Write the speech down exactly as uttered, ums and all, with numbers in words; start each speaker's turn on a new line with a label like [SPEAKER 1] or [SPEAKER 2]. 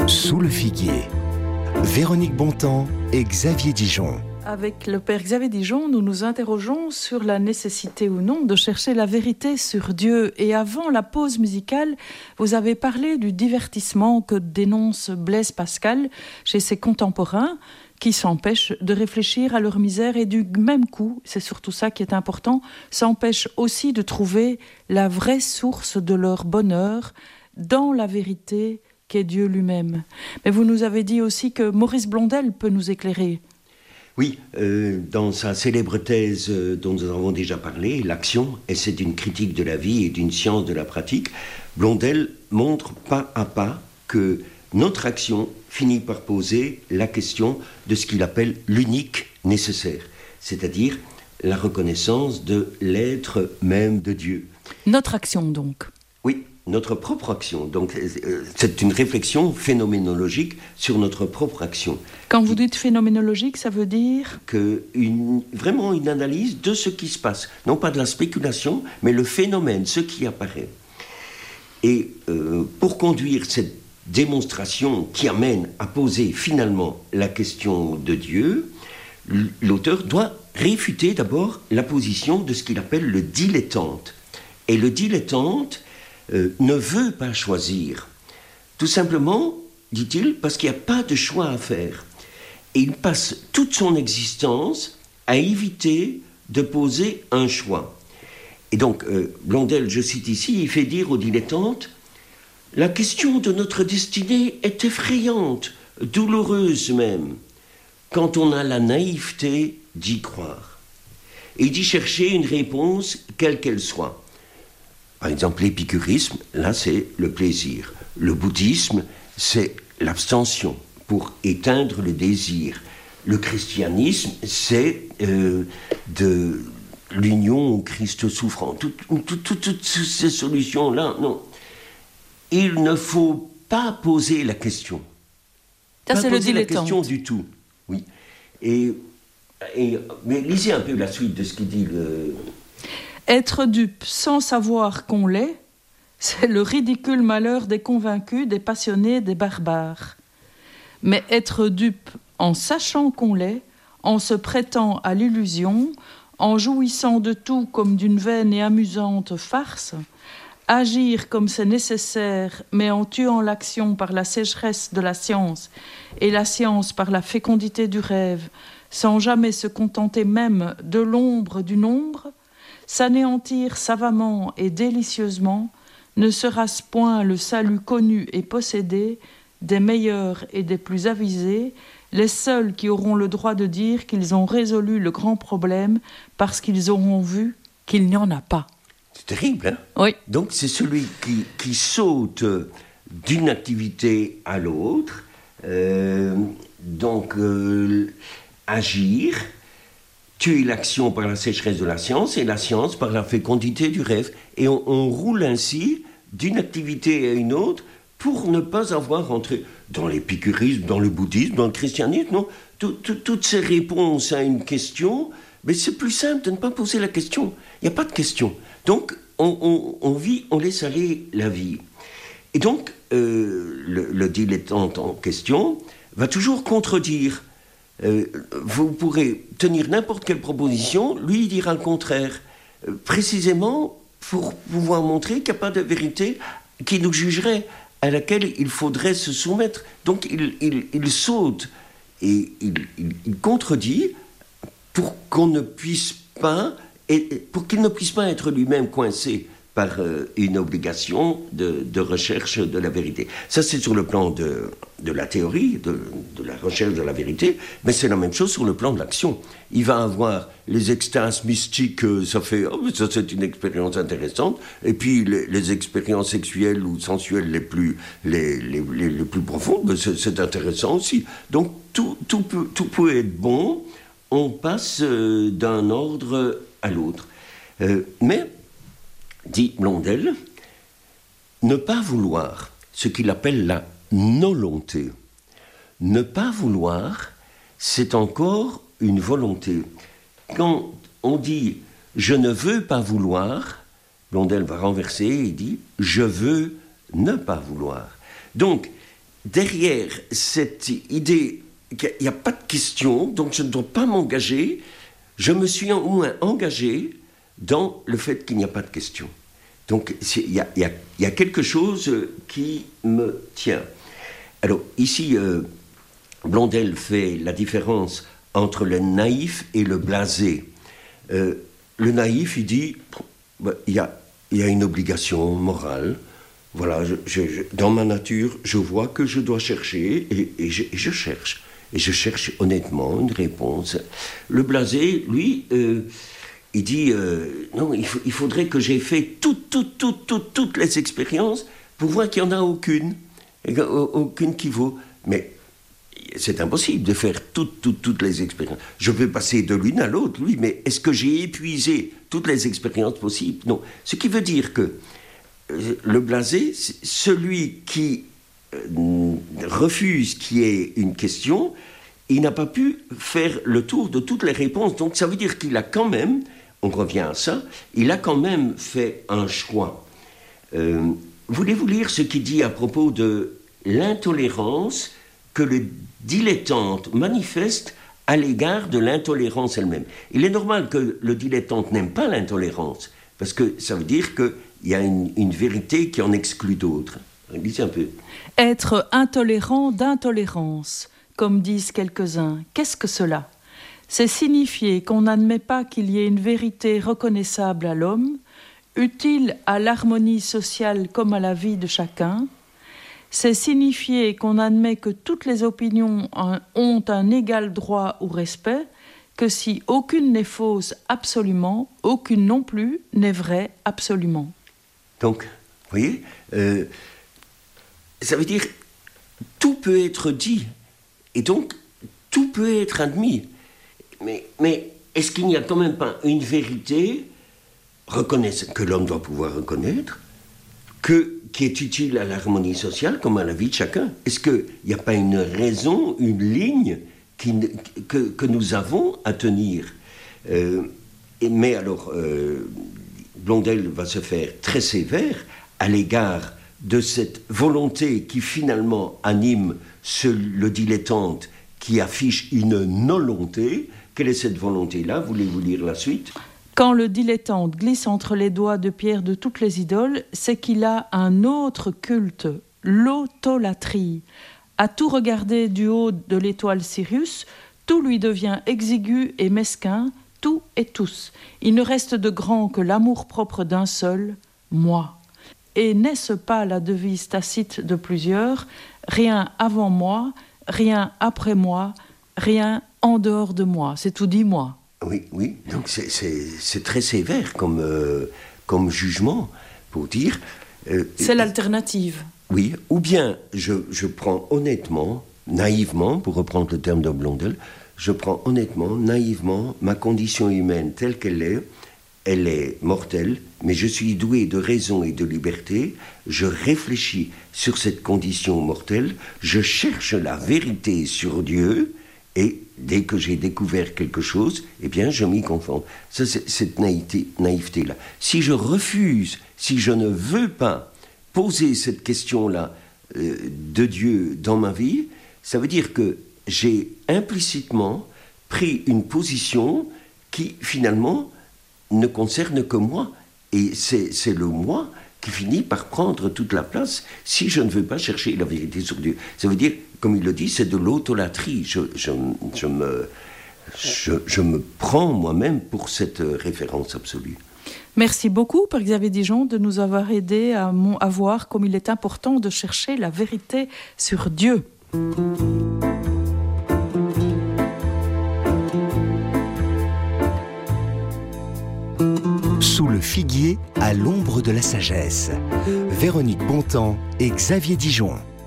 [SPEAKER 1] Sous le figuier, Véronique Bontemps et Xavier Dijon.
[SPEAKER 2] Avec le père Xavier Dijon, nous nous interrogeons sur la nécessité ou non de chercher la vérité sur Dieu. Et avant la pause musicale, vous avez parlé du divertissement que dénonce Blaise Pascal chez ses contemporains, qui s'empêchent de réfléchir à leur misère et du même coup, c'est surtout ça qui est important, s'empêchent aussi de trouver la vraie source de leur bonheur dans la vérité qu'est Dieu lui-même. Mais vous nous avez dit aussi que Maurice Blondel peut nous éclairer.
[SPEAKER 3] Oui, euh, dans sa célèbre thèse euh, dont nous avons déjà parlé, L'action, et c'est une critique de la vie et d'une science de la pratique, Blondel montre pas à pas que notre action finit par poser la question de ce qu'il appelle l'unique nécessaire, c'est-à-dire la reconnaissance de l'être même de Dieu.
[SPEAKER 2] Notre action donc.
[SPEAKER 3] Oui, notre propre action. Donc, euh, c'est une réflexion phénoménologique sur notre propre action.
[SPEAKER 2] Quand vous dites phénoménologique, ça veut dire
[SPEAKER 3] que une, vraiment une analyse de ce qui se passe. Non pas de la spéculation, mais le phénomène, ce qui apparaît. Et euh, pour conduire cette démonstration qui amène à poser finalement la question de Dieu, l'auteur doit réfuter d'abord la position de ce qu'il appelle le dilettante. Et le dilettante euh, ne veut pas choisir. Tout simplement, dit-il, parce qu'il n'y a pas de choix à faire. Et il passe toute son existence à éviter de poser un choix. Et donc, euh, Blondel, je cite ici, il fait dire aux dilettantes: la question de notre destinée est effrayante, douloureuse même, quand on a la naïveté d'y croire et d'y chercher une réponse, quelle qu'elle soit. Par exemple, l'épicurisme, là, c'est le plaisir. Le bouddhisme, c'est l'abstention pour éteindre le désir. Le christianisme, c'est euh, de l'union au Christ souffrant. Toutes tout, tout, tout, ces solutions-là, non. Il ne faut pas poser la question.
[SPEAKER 2] Ça,
[SPEAKER 3] pas
[SPEAKER 2] c'est
[SPEAKER 3] poser
[SPEAKER 2] le
[SPEAKER 3] la
[SPEAKER 2] dilettante.
[SPEAKER 3] question du tout. Oui. Et, et, mais lisez un peu la suite de ce qu'il dit. Le...
[SPEAKER 2] Être dupe sans savoir qu'on l'est, c'est le ridicule malheur des convaincus, des passionnés, des barbares. Mais être dupe en sachant qu'on l'est, en se prêtant à l'illusion, en jouissant de tout comme d'une vaine et amusante farce, agir comme c'est nécessaire, mais en tuant l'action par la sécheresse de la science et la science par la fécondité du rêve, sans jamais se contenter même de l'ombre du nombre, s'anéantir savamment et délicieusement, ne sera-ce point le salut connu et possédé des meilleurs et des plus avisés, les seuls qui auront le droit de dire qu'ils ont résolu le grand problème parce qu'ils auront vu qu'il n'y en a pas.
[SPEAKER 3] C'est terrible, hein?
[SPEAKER 2] Oui.
[SPEAKER 3] Donc c'est celui qui, qui saute d'une activité à l'autre, euh, donc euh, agir, tuer l'action par la sécheresse de la science et la science par la fécondité du rêve. Et on, on roule ainsi d'une activité à une autre pour ne pas avoir entré dans l'épicurisme, dans le bouddhisme, dans le christianisme. Non, tout, tout, toutes ces réponses à une question, mais c'est plus simple de ne pas poser la question. Il n'y a pas de question. Donc, on, on, on vit, on laisse aller la vie. Et donc, euh, le, le dilettante en question va toujours contredire. Euh, vous pourrez tenir n'importe quelle proposition, lui il dira le contraire, euh, précisément pour pouvoir montrer qu'il n'y a pas de vérité qui nous jugerait, à laquelle il faudrait se soumettre. Donc il, il, il saute et il, il, il contredit pour qu'on ne puisse pas, et pour qu'il ne puisse pas être lui-même coincé par euh, une obligation de, de recherche de la vérité. Ça, c'est sur le plan de, de la théorie, de, de la recherche de la vérité, mais c'est la même chose sur le plan de l'action. Il va avoir les extases mystiques, ça fait, oh, ça c'est une expérience intéressante, et puis les, les expériences sexuelles ou sensuelles les plus, les, les, les, les plus profondes, c'est, c'est intéressant aussi. Donc tout, tout, peut, tout peut être bon, on passe euh, d'un ordre à l'autre. Euh, mais dit Blondel, ne pas vouloir, ce qu'il appelle la nolonté. Ne pas vouloir, c'est encore une volonté. Quand on dit « je ne veux pas vouloir », Blondel va renverser et dit « je veux ne pas vouloir ». Donc, derrière cette idée qu'il n'y a pas de question, donc je ne dois pas m'engager, je me suis au moins engagé dans le fait qu'il n'y a pas de question. Donc il y, y, y a quelque chose qui me tient. Alors ici, euh, Blondel fait la différence entre le naïf et le blasé. Euh, le naïf, il dit, il y a, y a une obligation morale. Voilà, je, je, je, dans ma nature, je vois que je dois chercher et, et, je, et je cherche. Et je cherche honnêtement une réponse. Le blasé, lui, euh, il dit, euh, non, il, faut, il faudrait que j'ai fait toutes, toutes, toutes, toutes, toutes les expériences pour voir qu'il n'y en a aucune, aucune qui vaut. Mais c'est impossible de faire toutes, toutes, toutes les expériences. Je peux passer de l'une à l'autre, oui, mais est-ce que j'ai épuisé toutes les expériences possibles? Non. Ce qui veut dire que euh, le blasé, c'est celui qui euh, refuse qu'il y ait une question, il n'a pas pu faire le tour de toutes les réponses. Donc ça veut dire qu'il a quand même, on revient à ça, il a quand même fait un choix. Euh, voulez-vous lire ce qu'il dit à propos de l'intolérance que le dilettante manifeste à l'égard de l'intolérance elle-même? Il est normal que le dilettante n'aime pas l'intolérance, parce que ça veut dire qu'il y a une, une vérité qui en exclut d'autres. Lisez un peu.
[SPEAKER 2] Être intolérant d'intolérance, comme disent quelques-uns, qu'est-ce que cela? C'est signifier qu'on n'admet pas qu'il y ait une vérité reconnaissable à l'homme, utile à l'harmonie sociale comme à la vie de chacun. C'est signifier qu'on admet que toutes les opinions ont un égal droit au respect, que si aucune n'est fausse absolument, aucune non plus n'est vraie absolument.
[SPEAKER 3] Donc, vous voyez, euh, ça veut dire tout peut être dit, et donc tout peut être admis. Mais, mais est-ce qu'il n'y a quand même pas une vérité que l'homme doit pouvoir reconnaître, que, qui est utile à l'harmonie sociale comme à la vie de chacun? Est-ce qu'il n'y a pas une raison, une ligne qui, que, que nous avons à tenir? euh, et, Mais alors, euh, Blondel va se faire très sévère à l'égard de cette volonté qui finalement anime ce, le dilettante qui affiche une non-volonté. Quelle est cette volonté-là? Voulez-vous lire la suite?
[SPEAKER 2] Quand le dilettante glisse entre les doigts de pierre de toutes les idoles, c'est qu'il a un autre culte, l'autolatrie. À tout regarder du haut de l'étoile Sirius, tout lui devient exigu et mesquin, tout et tous. Il ne reste de grand que l'amour-propre d'un seul, moi. Et n'est-ce pas la devise tacite de plusieurs? Rien avant moi, rien après moi, rien en dehors de moi. C'est tout dit, moi.
[SPEAKER 3] Oui, oui, donc c'est, c'est, c'est très sévère comme, euh, comme jugement, pour dire... Euh,
[SPEAKER 2] c'est l'alternative.
[SPEAKER 3] Oui, ou bien je, je prends honnêtement, naïvement, pour reprendre le terme de Blondel, je prends honnêtement, naïvement, ma condition humaine telle qu'elle est, elle est mortelle, mais je suis doué de raison et de liberté, je réfléchis sur cette condition mortelle, je cherche la vérité sur Dieu, et dès que j'ai découvert quelque chose, eh bien, je m'y confonds. Ça, c'est cette naïveté, naïveté-là. Si je refuse, si je ne veux pas poser cette question-là euh, de Dieu dans ma vie, ça veut dire que j'ai implicitement pris une position qui, finalement, ne concerne que moi. Et c'est, c'est le moi qui finit par prendre toute la place si je ne veux pas chercher la vérité sur Dieu. Ça veut dire, comme il le dit, c'est de l'autolatrie. Je, je, je, me, je, je me prends moi-même pour cette référence absolue.
[SPEAKER 2] Merci beaucoup, Père Xavier Dijon, de nous avoir aidés à, à voir comme il est important de chercher la vérité sur Dieu.
[SPEAKER 1] Sous le figuier, à l'ombre de la sagesse. Véronique Bontemps et Xavier Dijon.